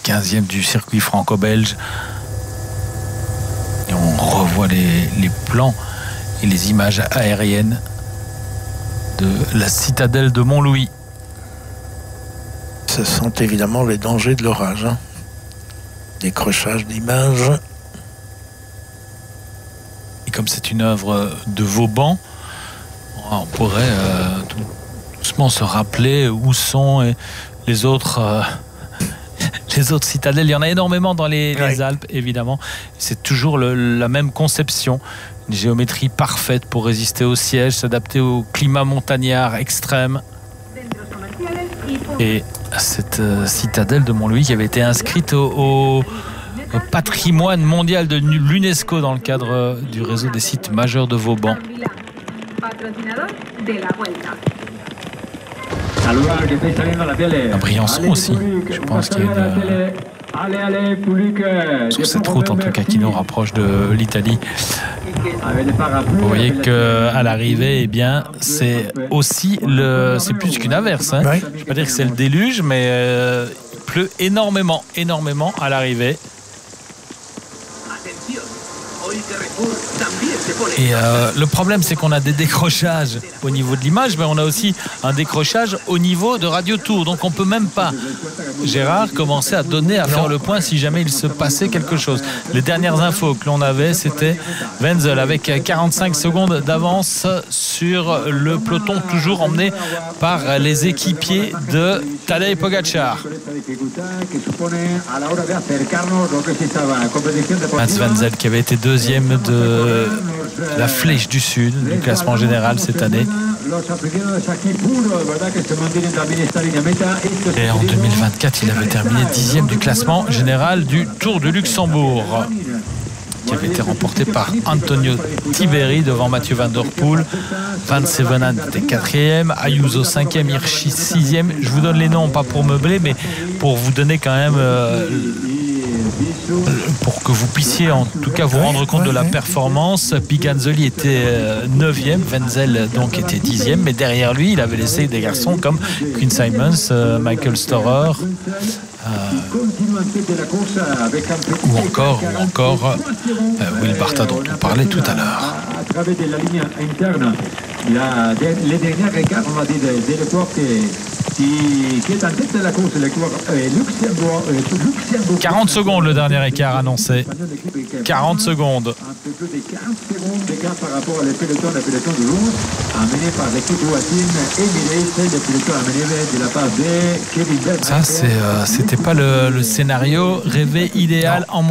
15e du circuit franco-belge. Et on revoit les plans et les images aériennes de la citadelle de Montlouis. Ce sont évidemment les dangers de l'orage. Décrochage d'images. Et comme c'est une œuvre de Vauban, on pourrait tout doucement se rappeler où sont les autres citadelles. Il y en a énormément dans les Alpes, évidemment. C'est toujours la même conception. Une géométrie parfaite pour résister au siège, s'adapter au climat montagnard extrême. Et cette citadelle de Montlouis qui avait été inscrite au patrimoine mondial de l'UNESCO dans le cadre du réseau des sites majeurs de Vauban. À Briançon aussi, je pense qu'il y a sur cette route en tout cas qui nous rapproche de l'Italie. Vous voyez qu'à l'arrivée, eh bien, c'est aussi c'est plus qu'une averse. Hein. Je ne vais pas dire que c'est le déluge, mais il pleut énormément à l'arrivée. Et le problème, c'est qu'on a des décrochages au niveau de l'image, mais on a aussi un décrochage au niveau de Radio Tour. Donc on ne peut même pas, Gérard, commencer à faire le point si jamais il se passait quelque chose. Les dernières infos que l'on avait, c'était Wenzel avec 45 secondes d'avance sur le peloton, toujours emmené par les équipiers de Tadej Pogačar. Mats Wenzel qui avait été deuxième de la Flèche du Sud du classement général cette année. Et en 2024, il avait terminé 10e du classement général du Tour de Luxembourg, qui avait été remporté par Antonio Tiberi devant Mathieu Van Der Poel. Van Sevenant était 4e, Ayuso 5e, Hirschi 6e. Je vous donne les noms, pas pour meubler, mais pour vous donner quand même pour que vous puissiez en tout cas vous rendre compte de la performance. Piganzoli était 9e, Wenzel donc était 10e, mais derrière lui il avait laissé des garçons comme Quinn Simmons, Michael Storer ou encore Will Barta dont on parlait tout à l'heure. Les derniers écarts, on va dire, de l'époque qui est en tête de la course, l'équipe Luxembourg. 40 secondes le dernier écart annoncé. 40 secondes. Un peu plus de 40 secondes d'écart par rapport au peloton de Lourdes, amené par l'équipe Watine Emirates, le peloton amené de la part de Kevin Bell. Ça, c'était pas le scénario rêvé idéal en